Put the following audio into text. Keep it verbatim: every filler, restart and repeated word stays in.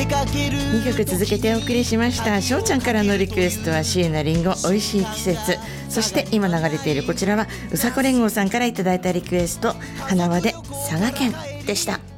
出かける。 にきょく続けてお送りしました。しょうちゃんからのリクエストは椎名林檎おいしい季節、そして今流れているこちらはうさこ連合さんからいただいたリクエスト花輪で佐賀県でした。